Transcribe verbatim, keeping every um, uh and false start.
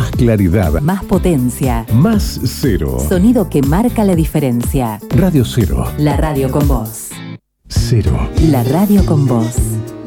Más claridad. Más potencia. Más cero. Sonido que marca la diferencia. Radio Cero. La radio con vos. Cero. La radio con vos.